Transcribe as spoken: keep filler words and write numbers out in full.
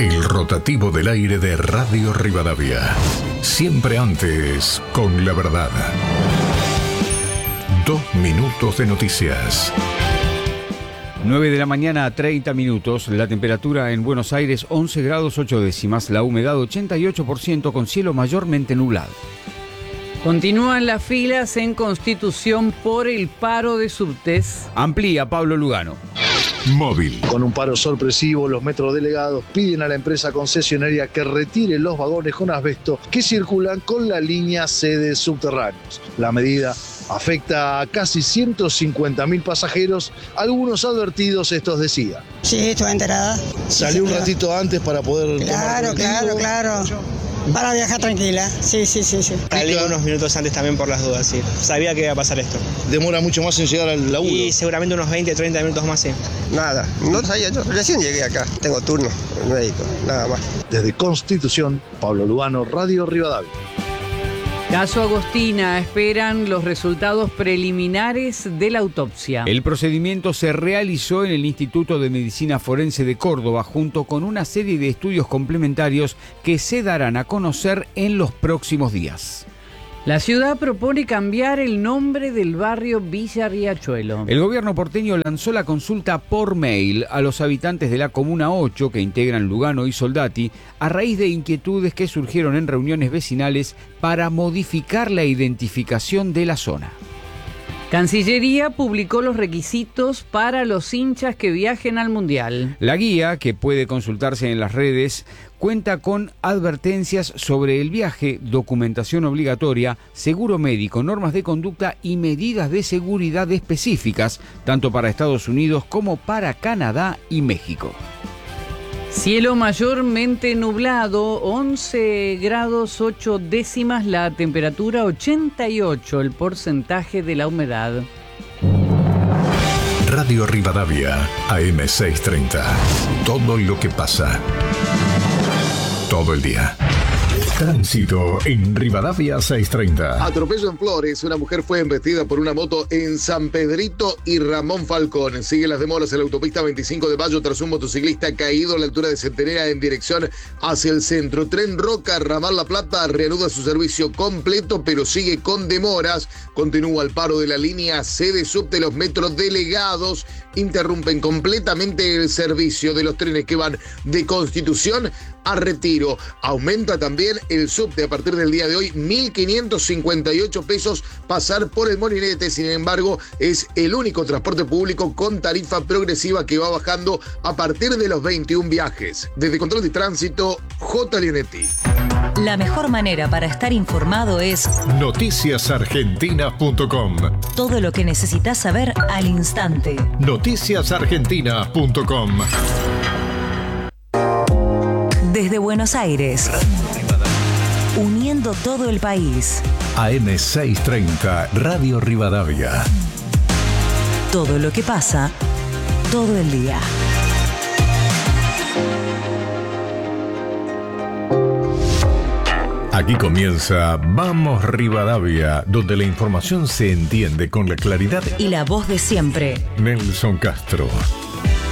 El rotativo del aire de Radio Rivadavia. Siempre antes, con la verdad. Dos minutos de noticias. nueve de la mañana a treinta minutos. La temperatura en Buenos Aires once grados ocho décimas. La humedad ochenta y ocho por ciento con cielo mayormente nublado. Continúan las filas en Constitución por el paro de subtes. Amplía Pablo Lugano. Móvil. Con un paro sorpresivo, los metrodelegados piden a la empresa concesionaria que retire los vagones con asbesto que circulan con la línea C de subterráneos. La medida afecta a casi ciento cincuenta mil pasajeros, algunos advertidos, estos decían. Sí, estoy enterada. Salí un ratito antes para poder Claro, tomar claro, claro. Para viajar tranquila, sí, sí, sí, sí. Salí unos minutos antes también por las dudas, sí. Sabía que iba a pasar esto. ¿Demora mucho más en llegar al laburo? Y seguramente unos veinte, treinta minutos más, sí. Nada, no sabía yo. Recién llegué acá. Tengo turno médico, nada más. Desde Constitución, Pablo Lugano, Radio Rivadavia. Caso Agostina, esperan los resultados preliminares de la autopsia. El procedimiento se realizó en el Instituto de Medicina Forense de Córdoba junto con una serie de estudios complementarios que se darán a conocer en los próximos días. La ciudad propone cambiar el nombre del barrio Villa Riachuelo. El gobierno porteño lanzó la consulta por mail a los habitantes de la Comuna ocho que integran Lugano y Soldati a raíz de inquietudes que surgieron en reuniones vecinales para modificar la identificación de la zona. Cancillería publicó los requisitos para los hinchas que viajen al Mundial. La guía, que puede consultarse en las redes, cuenta con advertencias sobre el viaje, documentación obligatoria, seguro médico, normas de conducta y medidas de seguridad específicas, tanto para Estados Unidos como para Canadá y México. Cielo mayormente nublado, once grados ocho décimas, la temperatura ochenta y ocho, el porcentaje de la humedad. Radio Rivadavia, A M seiscientos treinta. Todo lo que pasa. Todo el día. Tránsito en Rivadavia seiscientos treinta. Atropello en Flores. Una mujer fue embestida por una moto en San Pedrito y Ramón Falcón. Sigue las demoras en la autopista veinticinco de mayo tras un motociclista caído a la altura de Centenera en dirección hacia el centro. Tren Roca, Ramal La Plata, reanuda su servicio completo, pero sigue con demoras. Continúa el paro de la línea C de subte. Los metros delegados interrumpen completamente el servicio de los trenes que van de Constitución a Retiro. Aumenta también el subte a partir del día de hoy, mil quinientos cincuenta y ocho pesos pasar por el Molinete. Sin embargo, es el único transporte público con tarifa progresiva que va bajando a partir de los veintiún viajes. Desde Control de Tránsito, J. Leonetti. La mejor manera para estar informado es noticias argentinas punto com. Todo lo que necesitas saber al instante. noticias argentinas punto com. Desde Buenos Aires, uniendo todo el país. A M seiscientos treinta, Radio Rivadavia. Todo lo que pasa, todo el día. Aquí comienza Vamos Rivadavia, donde la información se entiende con la claridad y la voz de siempre. Nelson Castro.